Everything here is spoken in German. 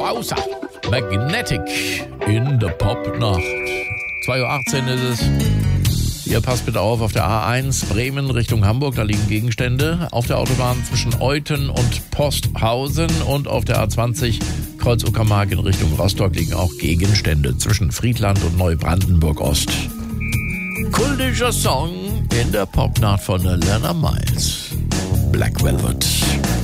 Außer Magnetic in der Popnacht. 2:18 Uhr ist es. Ihr passt bitte auf der A1 Bremen Richtung Hamburg, da liegen Gegenstände. Auf der Autobahn zwischen Euthen und Posthausen und auf der A20 Kreuz-Uckermark in Richtung Rostock liegen auch Gegenstände zwischen Friedland und Neubrandenburg-Ost. Kultischer Song in der Popnacht von Alana Miles. Black Velvet.